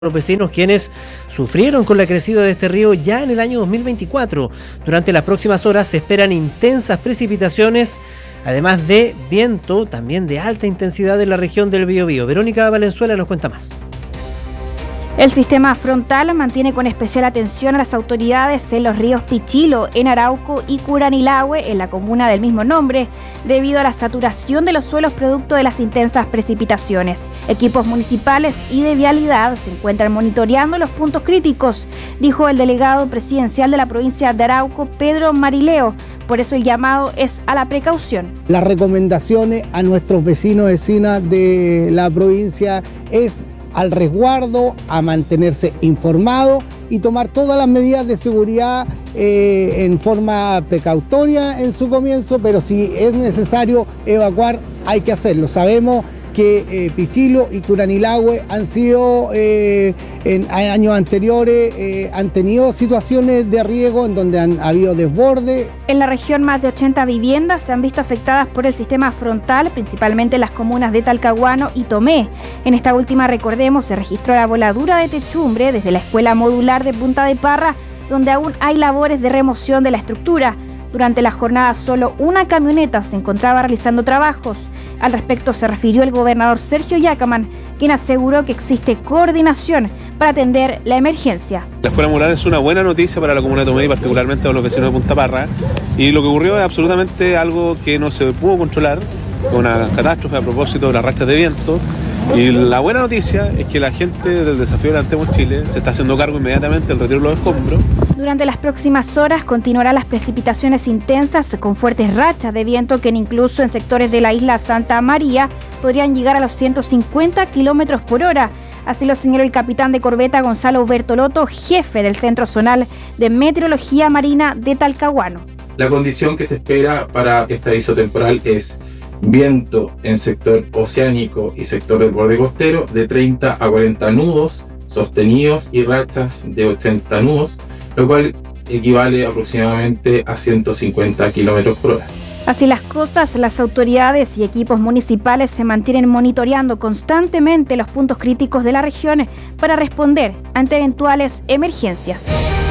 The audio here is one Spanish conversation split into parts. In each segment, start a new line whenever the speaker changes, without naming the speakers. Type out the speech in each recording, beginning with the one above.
los vecinos quienes sufrieron con la crecida de este río ya en el año 2024. Durante las próximas horas se esperan intensas precipitaciones, además de viento, también de alta intensidad en la región del Biobío. Verónica Valenzuela nos cuenta más.
El sistema frontal mantiene con especial atención a las autoridades en los ríos Pichilo, en Arauco y Curanilahue, en la comuna del mismo nombre, debido a la saturación de los suelos producto de las intensas precipitaciones. Equipos municipales y de vialidad se encuentran monitoreando los puntos críticos, dijo el delegado presidencial de la provincia de Arauco, Pedro Marileo. Por eso el llamado es a la precaución.
Las recomendaciones a nuestros vecinos y vecinas de la provincia es al resguardo, a mantenerse informado y tomar todas las medidas de seguridad en forma precautoria en su comienzo, pero si es necesario evacuar, hay que hacerlo. Sabemos que Pichilo y Curanilahue han sido en años anteriores, han tenido situaciones de riego en donde han habido desbordes.
En la región más de 80 viviendas se han visto afectadas por el sistema frontal, principalmente las comunas de Talcahuano y Tomé. En esta última, recordemos, se registró la voladura de techumbre desde la escuela modular de Punta de Parra, donde aún hay labores de remoción de la estructura. Durante la jornada solo una camioneta se encontraba realizando trabajos. Al respecto se refirió el gobernador Sergio Yacaman, quien aseguró que existe coordinación para atender la emergencia.
La escuela modular es una buena noticia para la comuna de Tomé y particularmente para los vecinos de Punta Parra. Y lo que ocurrió es absolutamente algo que no se pudo controlar, una catástrofe a propósito de las rachas de viento. Y la buena noticia es que la gente del desafío Levantemos Chile se está haciendo cargo inmediatamente del retiro de los escombros.
Durante las próximas horas continuarán las precipitaciones intensas con fuertes rachas de viento que incluso en sectores de la isla Santa María podrían llegar a los 150 kilómetros por hora. Así lo señaló el capitán de corbeta Gonzalo Bertolotto, jefe del Centro Zonal de Meteorología Marina de Talcahuano.
La condición que se espera para este aviso temporal es viento en sector oceánico y sector del borde costero de 30 a 40 nudos sostenidos y rachas de 80 nudos, lo cual equivale aproximadamente a 150 kilómetros por hora.
Así las cosas, las autoridades y equipos municipales se mantienen monitoreando constantemente los puntos críticos de la región para responder ante eventuales emergencias.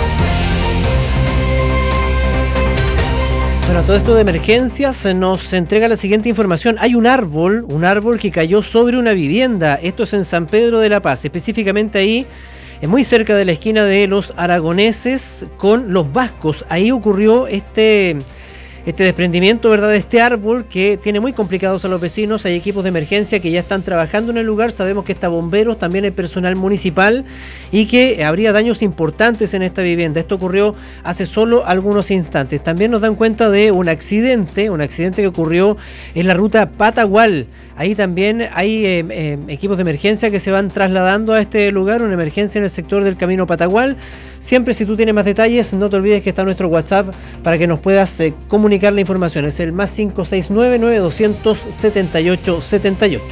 Bueno, todo esto de emergencias nos entrega la siguiente información. Hay un árbol que cayó sobre una vivienda. Esto es en San Pedro de la Paz, específicamente ahí, muy cerca de la esquina de los aragoneses con los vascos. Ahí ocurrió este desprendimiento, ¿verdad?, de este árbol que tiene muy complicados a los vecinos. Hay equipos de emergencia que ya están trabajando en el lugar. Sabemos que está bomberos, también hay personal municipal y que habría daños importantes en esta vivienda. Esto ocurrió hace solo algunos instantes. También nos dan cuenta de un accidente que ocurrió en la ruta Patagual. Ahí también hay equipos de emergencia que se van trasladando a este lugar, una emergencia en el sector del camino Patagual. Siempre, si tú tienes más detalles, no te olvides que está nuestro WhatsApp para que nos puedas comunicar la información. Es el más 569-9200-7878.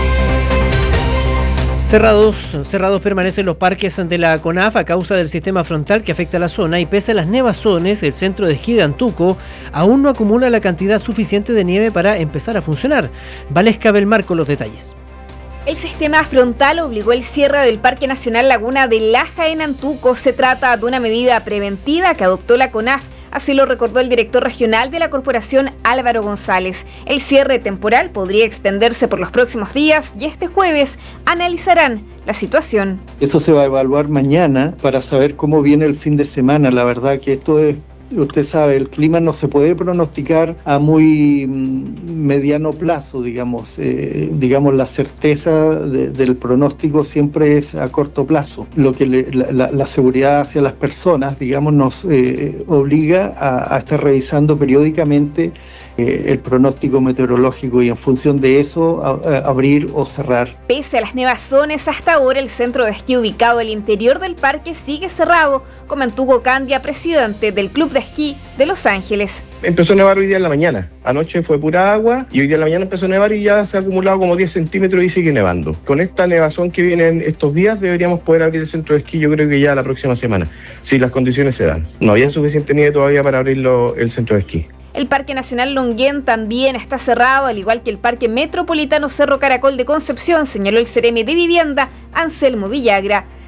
Cerrados permanecen los parques de la CONAF a causa del sistema frontal que afecta a la zona y pese a las nevazones, el centro de esquí de Antuco aún no acumula la cantidad suficiente de nieve para empezar a funcionar. Valesca Belmar con los detalles.
El sistema frontal obligó el cierre del Parque Nacional Laguna de Laja en Antuco. Se trata de una medida preventiva que adoptó la CONAF. Así lo recordó el director regional de la corporación, Álvaro González. El cierre temporal podría extenderse por los próximos días y este jueves analizarán la situación.
Eso se va a evaluar mañana para saber cómo viene el fin de semana. La verdad que esto es, usted sabe, el clima no se puede pronosticar a muy mediano plazo, digamos. La certeza del pronóstico siempre es a corto plazo. Lo que la seguridad hacia las personas, digamos, nos obliga a estar revisando periódicamente el pronóstico meteorológico y en función de eso abrir o cerrar.
Pese a las nevazones, hasta ahora el centro de esquí ubicado al interior del parque sigue cerrado, comentó Hugo Candia, presidente del Club de Esquí de Los Ángeles.
Empezó a nevar hoy día en la mañana. Anoche fue pura agua y hoy día en la mañana empezó a nevar y ya se ha acumulado como 10 centímetros y sigue nevando. Con esta nevazón que viene en estos días deberíamos poder abrir el centro de esquí, yo creo que ya la próxima semana, si las condiciones se dan. No había suficiente nieve todavía para abrir el centro de esquí.
El Parque Nacional Longuén también está cerrado, al igual que el Parque Metropolitano Cerro Caracol de Concepción, señaló el Seremi de Vivienda, Anselmo Villagra.